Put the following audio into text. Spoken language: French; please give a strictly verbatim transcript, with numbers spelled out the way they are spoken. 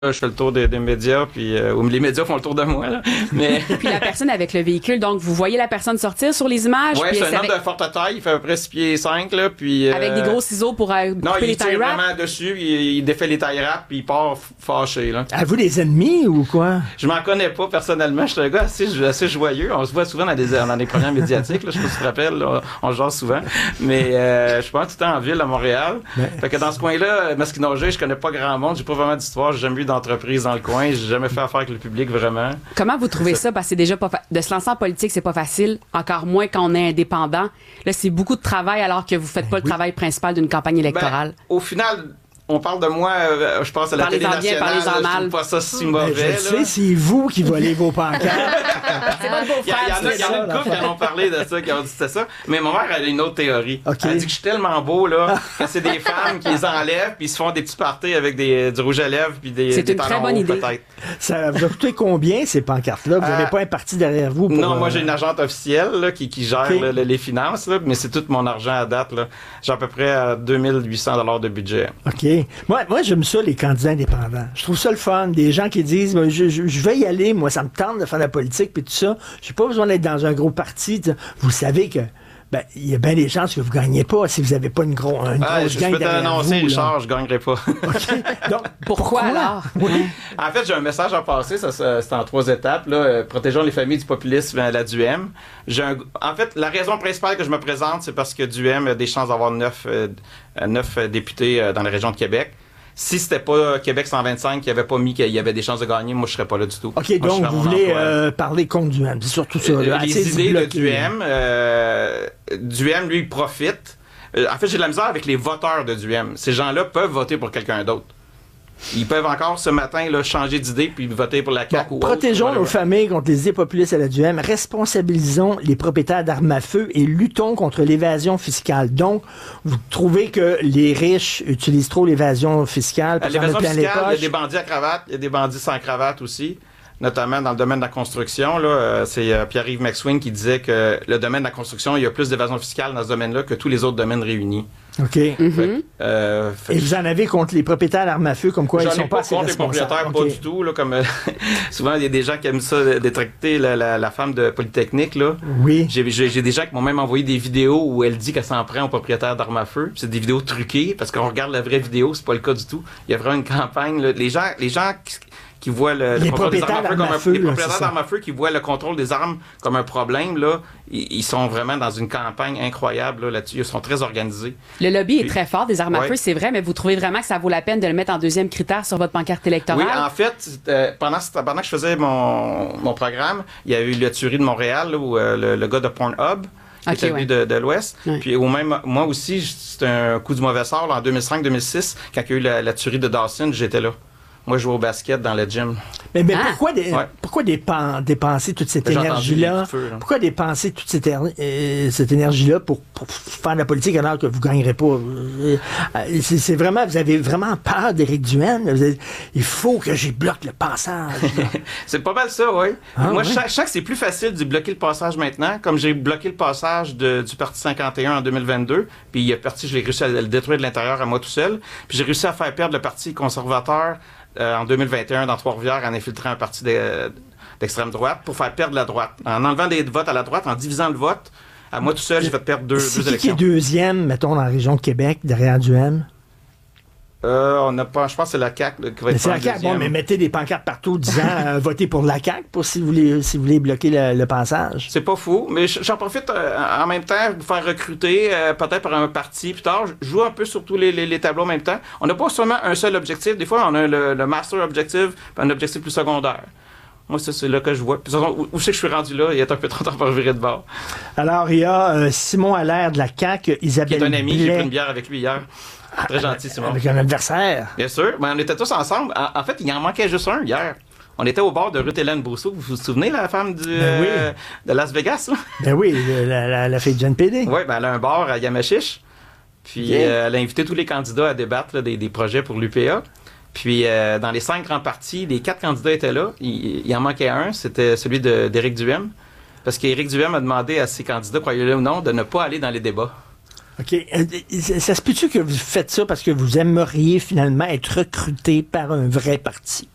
je fais le tour des, des médias, puis euh, ou les médias font le tour de moi. Là. Mais puis la personne avec le véhicule, donc vous voyez la personne sortir sur les images. Oui, c'est un homme avec... de forte taille, il fait à peu près six pieds cinq, là, puis... Euh... Avec des gros ciseaux pour euh, non, couper il les tie tire wraps. vraiment dessus, il, il défait les tie wraps, puis il part fâché, là. Avez-vous des ennemis ou quoi? Je m'en connais pas, personnellement. Je suis un gars assez, assez joyeux. On se voit souvent dans, des, dans les premières médiatiques, là, je sais pas si tu te rappelles, là, on se jase souvent. Mais euh, je suis pas tout le temps en ville, à Montréal. Mais... Fait que dans ce coin-là, Masquinongé, je connais pas grand monde, j'ai pas vraiment d'histoire, j'ai jamais eu d'entreprise dans le coin, j'ai jamais fait affaire avec le public, vraiment. Comment vous trouvez ça? Parce que c'est déjà pas fa... de se lancer en politique, c'est pas facile, encore moins quand on est indépendant. Là, c'est beaucoup de travail alors que vous faites pas ben, le travail oui. principal d'une campagne électorale. Ben, au final, on parle de moi, euh, je pense à la télé nationale, parlez-en bien, je trouve pas ça si mauvais. Ben, je sais, c'est vous qui volez vos pancartes. C'est votre beau-frère. Il y, y, y en a une couple qui en ont parlé de ça, qui ont dit c'était ça. Mais ma mère, elle a une autre théorie. Okay. Elle dit que je suis tellement beau, là, que c'est des femmes qui les enlèvent, puis ils se font des petits parties avec des, du rouge à lèvres, puis des C'est des une très talons bonne hauts, idée. peut-être. Ça va coûter combien, ces pancartes-là? Vous n'avez euh, pas un parti derrière vous? Pour, non, moi, euh... j'ai une agente officielle là, qui, qui gère okay. là, les finances, là, mais c'est tout mon argent à date. Là. J'ai à peu près deux mille huit cents dollars de budget. OK. Moi, moi j'aime ça, les candidats indépendants. Je trouve ça le fun. Des gens qui disent, ben, je, je, je vais y aller, moi, ça me tente de faire de la politique, puis tout ça. J'ai pas besoin d'être dans un gros parti. Vous savez que ben, il y a bien des chances que vous ne gagnez pas si vous n'avez pas une, gros, une ah, grosse je gang peux t'annoncer, Richard, je ne gagnerai pas. Okay. Donc, pourquoi, pourquoi alors? Oui. En fait, j'ai un message à passer, ça, ça c'est en trois étapes. Là. Euh, protégeons les familles du populisme à la D U M. J'ai un, en fait, la raison principale que je me présente, c'est parce que D U M a des chances d'avoir neuf, euh, neuf députés euh, dans la région de Québec. Si c'était pas Québec cent vingt-cinq qui avait pas mis qu'il y avait des chances de gagner, moi je serais pas là du tout. OK, moi, donc vous voulez euh, parler contre D U M, c'est surtout ça. Euh, là, les idées de D U M, euh, D U M, lui, il profite. Euh, en fait, j'ai de la misère avec les voteurs de D U M. Ces gens-là peuvent voter pour quelqu'un d'autre. Ils peuvent encore ce matin là, changer d'idée puis voter pour la C A Q. Bon, ou protégeons autre, nos familles contre les idées populistes à la D U M. Responsabilisons les propriétaires d'armes à feu et luttons contre l'évasion fiscale. Donc, vous trouvez que les riches utilisent trop l'évasion fiscale pour l'évasion faire le plein fiscale, les il y a des bandits à cravate, il y a des bandits sans cravate aussi. Notamment dans le domaine de la construction. Là, euh, c'est euh, Pierre-Yves McSween qui disait que le domaine de la construction, il y a plus d'évasion fiscale dans ce domaine-là que tous les autres domaines réunis. OK. Mm-hmm. Fait, euh, fait et vous en avez contre les propriétaires d'armes à feu, comme quoi ils sont pas, pas assez contre responsables. les propriétaires, okay. pas du tout. Là, comme, euh, souvent, il y a des gens qui aiment ça, détracter la, la, la femme de Polytechnique. Là. Oui. J'ai, j'ai, j'ai des gens qui m'ont même envoyé des vidéos où elle dit qu'elle s'en prend aux propriétaires d'armes à feu. Puis c'est des vidéos truquées, parce qu'on regarde la vraie vidéo, c'est pas le cas du tout. Il y a vraiment une campagne. Là. Les gens... Les gens qui, qui voient le, le contrôle des armes à feu comme un, feu, les propriétaires d'armes à feu qui voient le contrôle des armes comme un problème, là, ils, ils sont vraiment dans une campagne incroyable là, là-dessus. Ils sont très organisés. Le lobby Puis, est très fort des armes ouais. à feu, c'est vrai, mais vous trouvez vraiment que ça vaut la peine de le mettre en deuxième critère sur votre pancarte électorale? Oui, en fait, euh, pendant, pendant que je faisais mon, mon programme, il y a eu la tuerie de Montréal, là, où euh, le, le gars de Pornhub, qui okay, était venu ouais. de, de l'Ouest. Ouais. Puis ou même, moi aussi, c'était un coup du mauvais sort là, en deux mille cinq deux mille six, quand il y a eu la, la tuerie de Dawson, j'étais là. Moi, je jouais au basket dans le gym. Mais, mais ah. pourquoi, dé- ouais. pourquoi dépen- dépenser toute cette énergie-là? Feux, là? Pourquoi dépenser toute cette, er- euh, cette énergie-là pour, pour faire de la politique alors que vous ne gagnerez pas? Euh, c'est, c'est vraiment, vous avez vraiment peur d'Éric Duhaime? Vous avez, il faut que j'y bloque le passage. C'est pas mal ça, oui. Ah, Moi, ouais. je sais que c'est plus facile de bloquer le passage maintenant, comme j'ai bloqué le passage de, du Parti cinquante et un en deux mille vingt-deux, puis il est parti, je l'ai réussi à le détruire de l'intérieur à moi tout seul, puis j'ai réussi à faire perdre le Parti conservateur Euh, en deux mille vingt et un dans Trois-Rivières en infiltrant un parti de, d'extrême droite pour faire perdre la droite. En enlevant des votes à la droite, en divisant le vote, à moi tout seul, j'ai fait perdre deux, c'est deux qui élections. qui est deuxième, mettons, dans la région de Québec, derrière Duhaime? Euh, on n'a pas, je pense que c'est la C A Q là, qui va être c'est la C A Q, bon, mais mettez des pancartes partout disant euh, votez pour la C A Q pour si vous voulez, si vous voulez bloquer le, le passage. C'est pas fou, mais j'en profite euh, en même temps pour faire recruter euh, peut-être par un parti plus tard. Je joue un peu sur tous les, les, les tableaux en même temps. On n'a pas seulement un seul objectif. Des fois, on a le, le master objective un objectif plus secondaire. Moi, ça, c'est là que je vois. Puis, où, où c'est que je suis rendu là? Il est un peu trop tard pour virer de bord. Alors, il y a euh, Simon Allaire de la C A Q, Isabelle Qui est un ami, Blais. j'ai pris une bière avec lui hier. Très gentil, Simon. Avec un adversaire. Bien sûr. Ben, on était tous ensemble. En, en fait, il en manquait juste un hier. On était au bord de Ruth-Hélène Brousseau. Vous vous souvenez, la femme du, ben oui. euh, de Las Vegas? Là? Ben oui, la, la, la fille de Jen P D. Oui, ben, elle a un bar à Yamachiche. Puis, yeah. euh, elle a invité tous les candidats à débattre là, des, des projets pour l'U P A. Puis, euh, dans les cinq grands partis, les quatre candidats étaient là. Il, il en manquait un, c'était celui de, d'Éric Duhaime. Parce qu'Éric Duhaime a demandé à ses candidats, croyez-le ou non, de ne pas aller dans les débats. OK. Ça se peut-tu que vous faites ça parce que vous aimeriez finalement être recruté par un vrai parti?